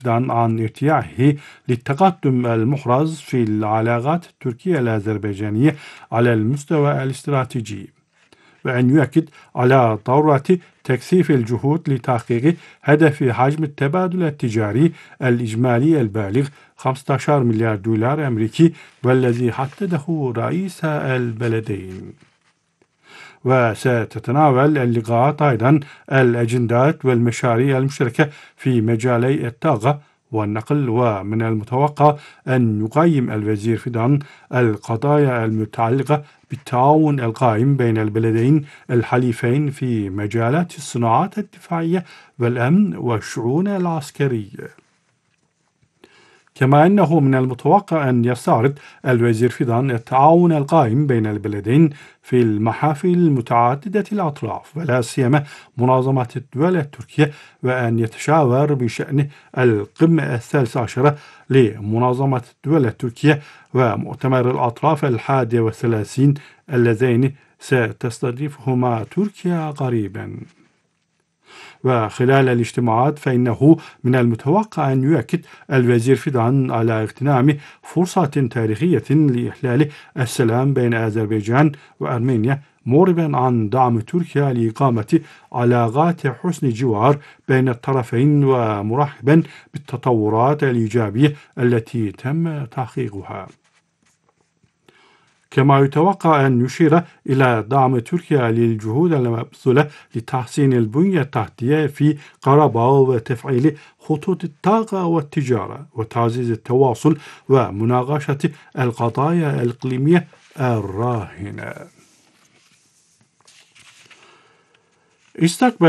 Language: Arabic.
عن ارتياحه للتقدم المحرز في العلاقات التركية الأذربيجانية على المستوى الاستراتيجي، وأن يؤكد على ضرورة تكثيف الجهود لتحقيق هدف حجم التبادل التجاري الإجمالي البالغ 15 مليار دولار أمريكي، والذي حدده رئيس البلدين. وستتناول اللقاءات أيضا الأجندات والمشاريع المشتركة في مجالي الطاقة والنقل، ومن المتوقع أن يقيم الوزير فيدان القضايا المتعلقة بالتعاون القائم بين البلدين الحليفين في مجالات الصناعات الدفاعية والأمن والشؤون العسكرية. كما أنه من المتوقع أن يستعرض الوزير فيدان التعاون القائم بين البلدين في المحافل متعددة الأطراف، ولا سيما منظمة الدول التركية، وأن يتشاور بشأن القمة 13 لمنظمة الدول التركية ومؤتمر الأطراف 31 اللذين ستستضيفهما تركيا قريبا. وخلال الاجتماعات فإنه من المتوقع أن يؤكد الوزير فيدان على اغتنام فرصة تاريخية لإحلال السلام بين أذربيجان وأرمينيا، موربا عن دعم تركيا لإقامة علاقات حسن جوار بين الطرفين، ومرحبا بالتطورات الإيجابية التي تم تحقيقها. كما يتوقع أن يشير إلى دعم تركيا للجهود المبذولة لتحسين البنية التحتية في قرباء وتفعيل خطوط الطاقة والتجارة وتعزيز التواصل ومناقشة القضايا الإقليمية الراهنة. استقبل